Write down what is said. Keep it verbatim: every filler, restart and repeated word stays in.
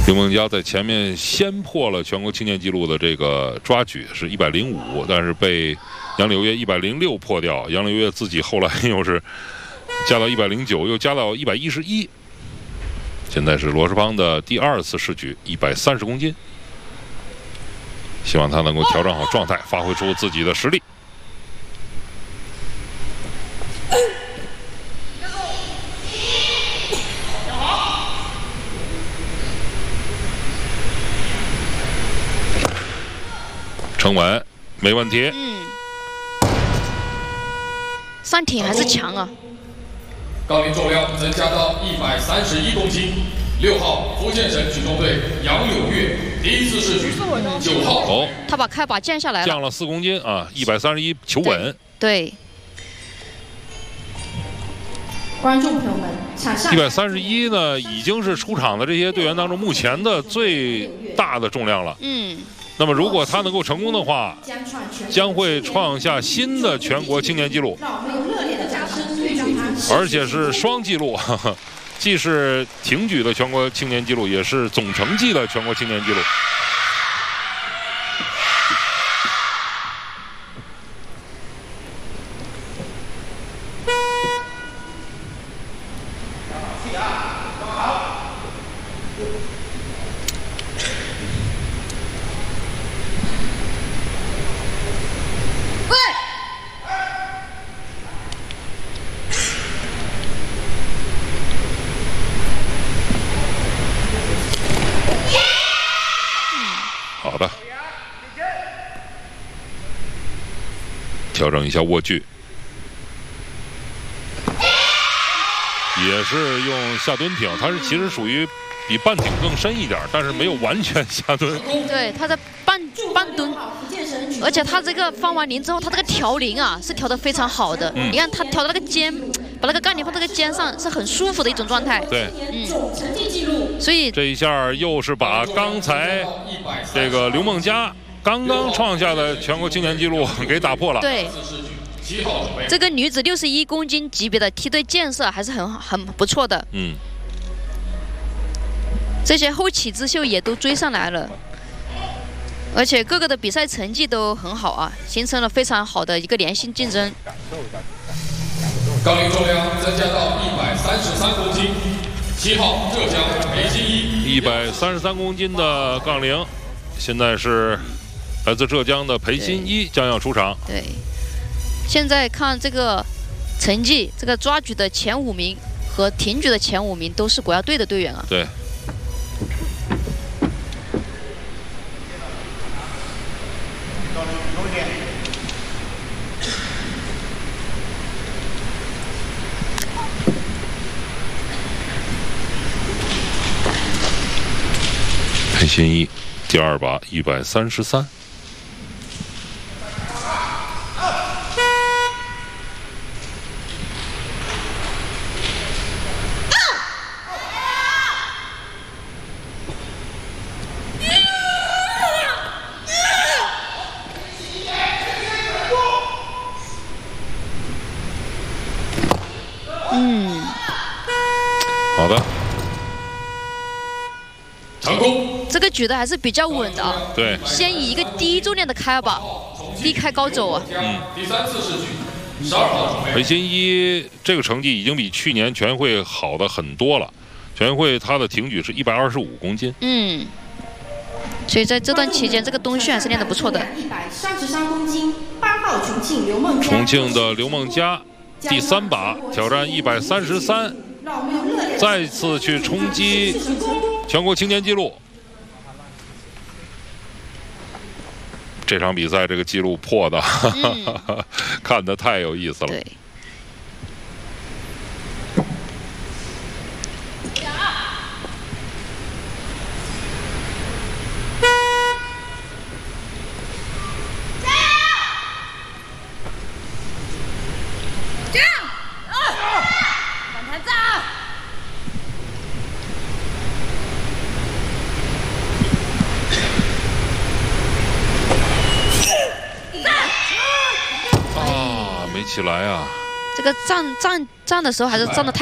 刘梦佳在前面先破了全国青年纪录的这个抓举是一百零五，但是被杨柳月一百零六破掉。杨柳月自己后来又是加到一百零九，又加到一百一十一。现在是罗世芳的第二次试举，一百三十公斤。希望他能够调整好状态，发挥出自己的实力。撑稳，没问题。 嗯，上挺还是强啊。 杠铃重量增加到一百三十一公斤。六号福建省举重队杨柳月第一次试举。九号哦， 他把开把降下来了， 降了四公斤啊，一百三十一求稳。 对。 观众朋友们，场上一百三十一呢，已经是出场的这些队员当中目前的最大的重量了。 嗯。 那么，如果他能够成功的话，将会创下新的全国青年纪录，而且是双纪录，呵呵，既是挺举的全国青年纪录，也是总成绩的全国青年纪录。好的，调整一下握距，也是用下蹲挺，它是其实属于比半挺更深一点，但是没有完全下蹲。 对，他在半半蹲，而且他这个放完铃之后，他这个调铃啊是调得非常好的。嗯、你看他调到那个肩，把那个杠铃放在这个肩上，是很舒服的一种状态。 对， 嗯，所以这一下又是把刚才这个刘梦佳刚刚创下的全国青年纪录给打破了。 对，这个女子六十一公斤级别的梯队建设还是很很不错的。 嗯， 这些后起之秀也都追上来了。而且各个的比赛成绩都很好啊，形成了非常好的一个良性竞争。 杠铃重量增加到一百三十三公斤。七号浙江裴新一， 一百三十三公斤的杠铃，现在是来自浙江的裴新一将要出场。 对，现在看这个成绩，这个抓举的前五名和挺举的前五名都是国家队的队员啊。 对。裴新一第二把一百三十三。 嗯， 好的， 成功。 这个举的还是比较稳的啊。 对， 先以一个低重量的开把，低开高走啊。 嗯，第三次试举，十二号裴新一这个成绩已经比去年全运会好的很多了。全运会他的挺举是一百二十五公斤。 嗯，所以在这段期间，这个冬训还是练得不错的。 一百三十三公斤，八号重庆刘梦佳。 重庆的刘梦佳第三把挑战一百三十三，再次去冲击全国青年纪录。这场比赛这个记录破的，嗯、看得太有意思了。 对。 起来啊！ 这个站站站的时候还是站的太。